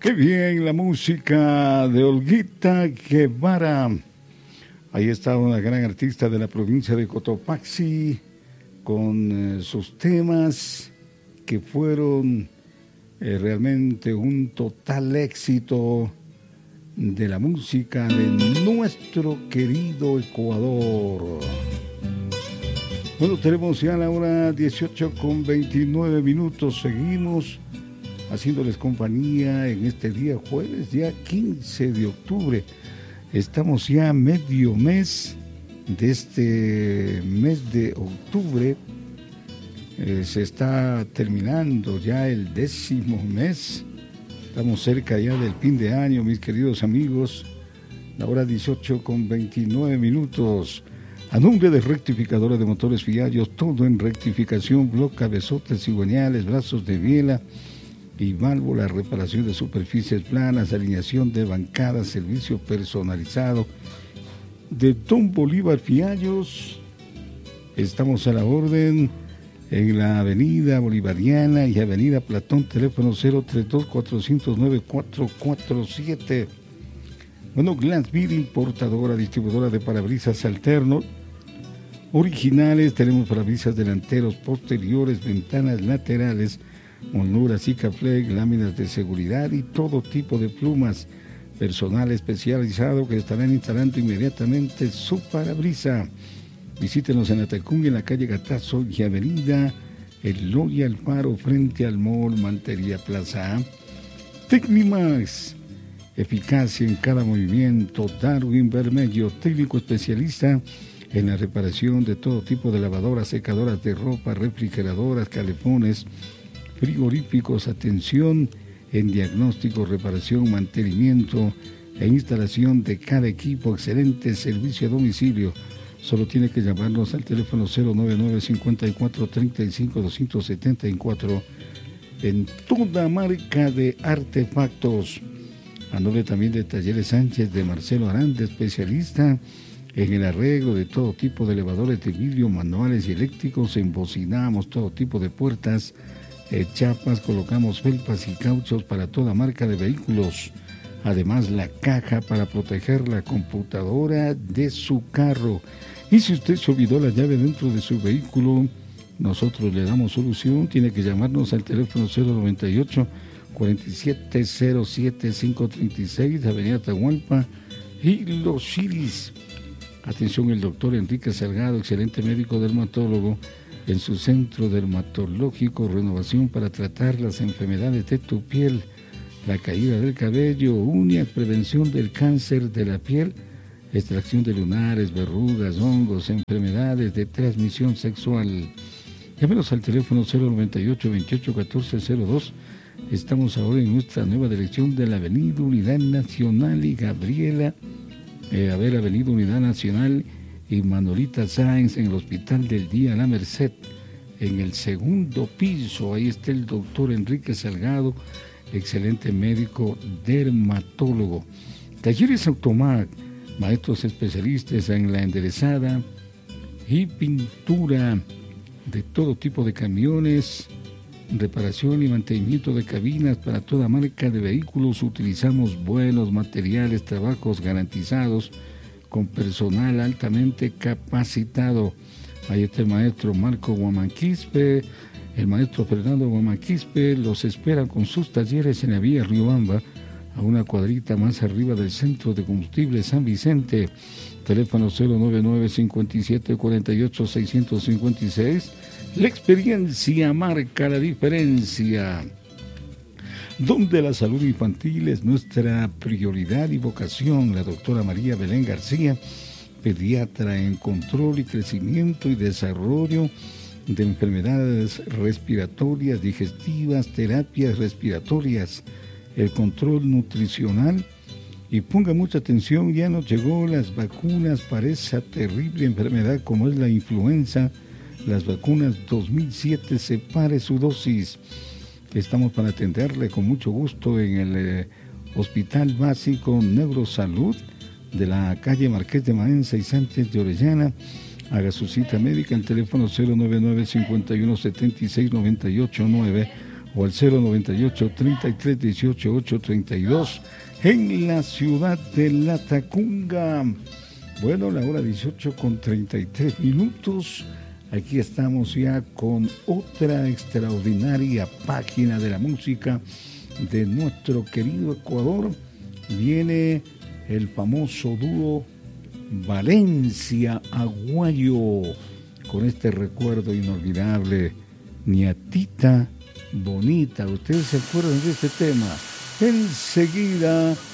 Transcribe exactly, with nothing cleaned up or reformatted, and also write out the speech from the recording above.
Qué bien la música de Olguita Guevara. Ahí está una gran artista de la provincia de Cotopaxi con eh, sus temas que fueron eh, realmente un total éxito de la música de nuestro querido Ecuador. Bueno, tenemos ya la hora dieciocho con veintinueve minutos. Seguimos haciéndoles compañía en este día jueves, ya quince de octubre. Estamos ya a medio mes de este mes de octubre. Eh, se está terminando ya el décimo mes. Estamos cerca ya del fin de año, mis queridos amigos. La hora dieciocho con veintinueve minutos. A nombre de Rectificadora de Motores Fiallos, todo en rectificación, bloque, cabezotes, cigüeñales, brazos de biela y válvula, reparación de superficies planas, alineación de bancadas, servicio personalizado de Don Bolívar Fiallos. Estamos a la orden en la avenida Bolivariana y avenida Platón, teléfono cero tres dos, cuatro cero nueve, cuatro cuatro siete. Bueno, Glassbeer, importadora, distribuidora de parabrisas alternos originales. Tenemos parabrisas delanteros, posteriores, ventanas laterales, molduras Sikaflex, láminas de seguridad y todo tipo de plumas. Personal especializado que estarán instalando inmediatamente su parabrisa. Visítenos en Atacunga, en la calle Gatazo y avenida Eloy Alfaro, frente al Mall Mantería Plaza. Tecnimax, eficacia en cada movimiento. Darwin Bermello, técnico especialista en la reparación de todo tipo de lavadoras, secadoras de ropa, refrigeradoras, calefones, frigoríficos. Atención en diagnóstico, reparación, mantenimiento e instalación de cada equipo. Excelente servicio a domicilio. Solo tiene que llamarnos al teléfono cero nueve nueve, cincuenta y cuatro, treinta y cinco, doscientos setenta y cuatro en toda marca de artefactos. A nombre también de Talleres Sánchez de Marcelo Aranda, especialista en el arreglo de todo tipo de elevadores de vidrio, manuales y eléctricos. Embocinamos todo tipo de puertas, eh, chapas, colocamos felpas y cauchos para toda marca de vehículos. Además, la caja para proteger la computadora de su carro. Y si usted se olvidó la llave dentro de su vehículo, nosotros le damos solución. Tiene que llamarnos al teléfono cero noventa y ocho, cuarenta y siete, cero siete, quinientos treinta y seis, Avenida Atahualpa y Los Chiris. Atención, el doctor Enrique Salgado, excelente médico dermatólogo, en su centro dermatológico Renovación, para tratar las enfermedades de tu piel, la caída del cabello, uñas, prevención del cáncer de la piel, extracción de lunares, verrugas, hongos, enfermedades de transmisión sexual. Llámenos al teléfono cero noventa y ocho, veintiocho, catorce cero dos. Estamos ahora en nuestra nueva dirección de la Avenida Unidad Nacional y Gabriela, eh, a ver, Avenida Unidad Nacional y Manolita Sáenz, en el Hospital del Día La Merced, en el segundo piso. Ahí está el doctor Enrique Salgado, excelente médico dermatólogo. Talleres Automac, maestros especialistas en la enderezada y pintura de todo tipo de camiones, reparación y mantenimiento de cabinas para toda marca de vehículos. Utilizamos buenos materiales, trabajos garantizados con personal altamente capacitado. Ahí está el maestro Marco Guamanquispe, el maestro Fernando Guamanquispe. Los espera con sus talleres en la vía Riobamba, a una cuadrita más arriba del Centro de Combustible San Vicente. Teléfono cero nueve nueve, cincuenta y siete, cuarenta y ocho, seiscientos cincuenta y seis. La experiencia marca la diferencia. Donde la salud infantil es nuestra prioridad y vocación. La doctora María Belén García, pediatra en control y crecimiento y desarrollo de enfermedades respiratorias, digestivas, terapias respiratorias, el control nutricional. Y ponga mucha atención, ya nos llegó las vacunas para esa terrible enfermedad como es la influenza. Las vacunas dos mil siete, separe su dosis. Estamos para atenderle con mucho gusto en el eh, Hospital Básico Neurosalud de la calle Marqués de Maenza y Sánchez de Orellana. Haga su cita médica en teléfono cero nueve nueve, cincuenta y uno, setenta y seis, noventa y ocho nueve o al cero noventa y ocho, treinta y tres, dieciocho, ocho treinta y dos en la ciudad de Latacunga. Bueno, la hora dieciocho con treinta y tres minutos. Aquí estamos ya con otra extraordinaria página de la música de nuestro querido Ecuador. Viene el famoso dúo Valencia Aguayo con este recuerdo inolvidable, Niatita Bonita. ¿Ustedes se acuerdan de este tema? Enseguida